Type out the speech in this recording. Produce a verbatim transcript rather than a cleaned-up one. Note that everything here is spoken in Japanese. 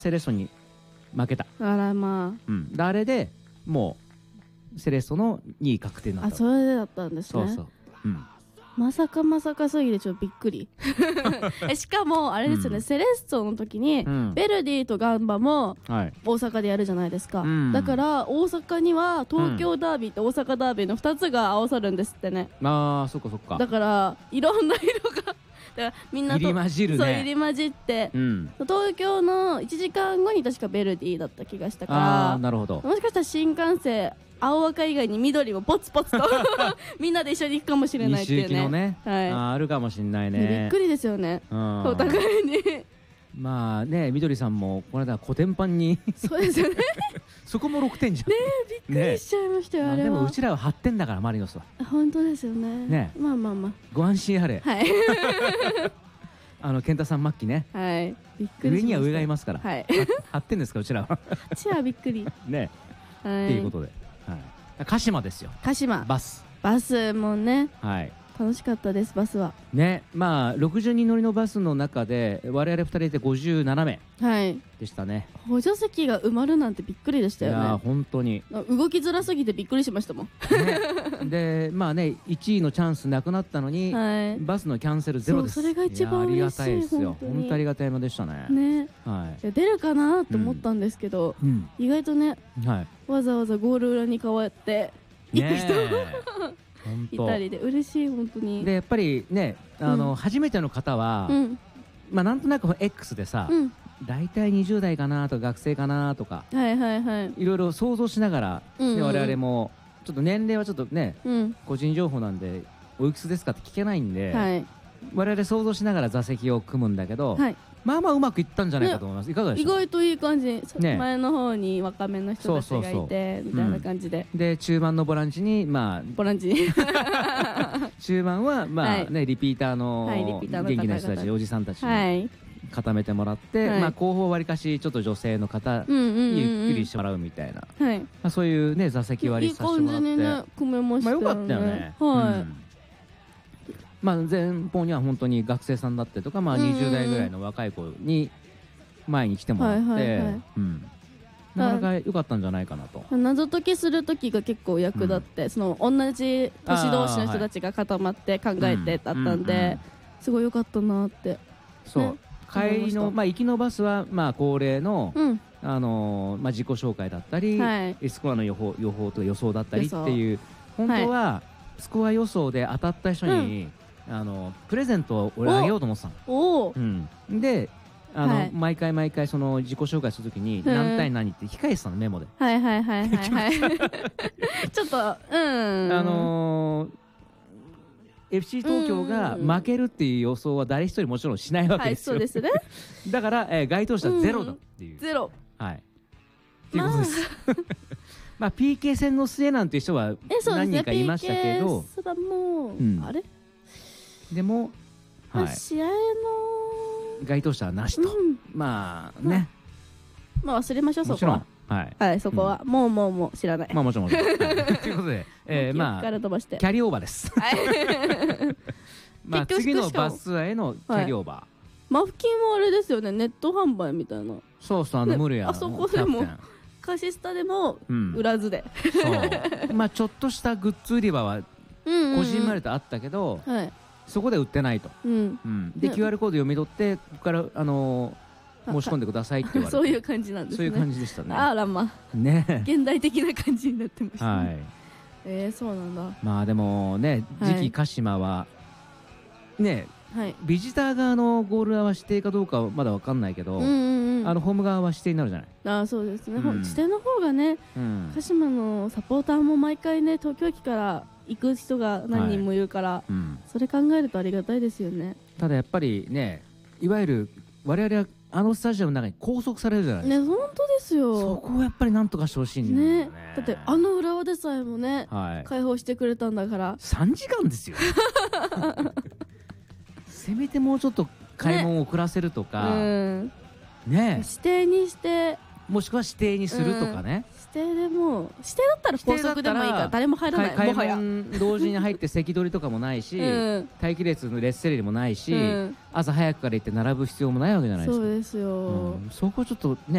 セレッソに負けた。 あらまうん、であれでもうセレッソのにい確定になあ。 った。 あ、それでだったんですね。 そうそう、うん、 まさかまさかすぎてちょっとびっくりえしかもあれですよね、うん、セレッソの時に、うん、ベルディとガンバも大阪でやるじゃないですか、はい、だから大阪には東京ダービーと大阪ダービーのふたつが合わさるんですってね、 うん、あーそっかそっか。 だからいろんな色がだからみんなと入り混じるね。 そう入り混じって、うん、東京のいちじかんごに確かベルディだった気がしたから、 あーなるほど。 もしかしたら新幹線青赤以外に緑もポツポツとみんなで一緒に行くかもしれないっていうね。 西行きのね、はい、あ, あるかもしれないね。 びっくりですよね、うん、お互いにまあね、緑さんもこの間コテンパンにそうですよねそこもろくてんじゃんね。びっくりしちゃいましたよ、ね、あれは。 でもうちらははってんだからマリノスは。 本当ですよ ね, ねまあまあまあご安心あれ。 はいあの健太さん末期ね、 はい、びっくりしました。 上には上がいますから、 はい、 はってんですかうちらはうちはびっくりね、はい、っていうことで、はい、鹿島ですよ。 鹿島バスバスもね、 はい、 楽しかったです。バスはね、まあろくじゅうにん乗りのバスの中で我々ふたりでごじゅうななめいでしたね、 はい、補助席が埋まるなんてびっくりでしたよね。 いや本当に動きづらすぎてびっくりしましたもん、 ね、でまあねいちいのチャンスなくなったのに、はい、バスのキャンセルゼロです。 そうそれが一番嬉しい。 ありがたいですよ。本当ありがたいものでしたね。 ね、 はい、 いや出るかなと思ったんですけど、うん、意外とね、はい、わざわざゴール裏に変わって行く人いたりで嬉しい本当に。でやっぱりねあの、うん、初めての方は、うん、まあなんとなく X でさ、うん、大体にじゅう代かなとか学生かなとか、はいはいはい、いろいろ想像しながら、うんうん、我々もちょっと年齢はちょっとね、うん、個人情報なんでおいくつですかって聞けないんで、はい、我々想像しながら座席を組むんだけど、はい、まあまあうまくいったんじゃないかと思います、ね、いかがでしょう。 意外といい感じ、ね、前の方に若めの人たちがいてそうそうそうみたいな感じで、うん、で中盤のボランチにまあボランチ中盤はまあね、はい、リピーターの元気な人たちおじさんたちに固めてもらって、はい、まあ後方わりかしちょっと女性の方にゆっくりしてもらうみたいな、はい、まあそういうね座席割りさせてもらっていい感じにね組めましたよね。まあよかったよね。はい、うん、まあ前方には本当に学生さんだったりとか、まあ、にじゅう代ぐらいの若い子に前に来てもらって、なかなか良かったんじゃないかなと。 謎解きする時が結構役立って、うん、その同じ年同士の人たちが固まって考えてだったんで、すごい良かったなって。 そう、ね、帰りの、まあ、行きのバスはまあ恒例の、うん、あのーまあ、自己紹介だったり、はい、スコアの予報、予報と予想だったりっていう、本当はスコア予想で当たった人に、うん、あのプレゼントを俺あげようと思ってたの。お、うん、であの、はい、毎回毎回その自己紹介するときに何対何って控えてたのメモで。 はいはいはいはいはいちょっとうんあのー、エフシー 東京が負けるっていう予想は誰一人もちろんしないわけですよ、はい、そうですねだから、えー、該当者はゼロだっていう、 ゼロ、 はいっていうことです、まあまあ ピーケー 戦の末なんていう人は何人かいましたけど、 それもう、うん、あれでも、 はい、試合の該当者はなしと、うん、まあね、 まあ忘れましょうそこは。はい、はい、そこは、うん、もうもうもう知らない。 まあもちろんもちろん。はい、ということで、えー、まあキャリーオーバーです。はい、まあ次のバスへのキャリーオーバー。はい、 マフキンもあれですよね、ネット販売みたいな。 そうそう、あのムルヤあそこでもカシスタでも売らずで。 うん、そう。まあちょっとしたグッズ売り場はこじんまりとあったけど、はい、そこで売ってないと。うんうん、で、ね、キューアール コード読み取ってここからあのー申し込んでくださいって言われてそういう感じなんですね。 そういう感じでしたね。 あらまあね、現代的な感じになってましたね。はい、えー、そうなんだ。 まあでもね、次期鹿島はね、はい、ビジター側のゴール側は指定かどうかはまだ分かんないけど、あのホーム側は指定になるじゃない。 あ、そうですね、うん、指定の方がね、うん、鹿島のサポーターも毎回ね東京駅から行く人が何人もいるから、はい、うん、それ考えるとありがたいですよね。 ただやっぱりね、いわゆる我々はあのスタジアムの中に拘束されるじゃないですか。 ね、本当ですよ。 そこをやっぱりなんとかしてほしいんだよね。 ね、だってあの浦和でさえもね、はい、開放してくれたんだからさんじかんですよせめてもうちょっと開門を遅らせるとか ね, ね、指定にしてもしくは指定にするとかね。 指定でも指定だったら高速でもいいから誰も入らない。もはや同時に入って席取りとかもないし、待機列の列整理もないし、朝早くから行って並ぶ必要もないわけじゃないですか。 そうですよ。 そこちょっとね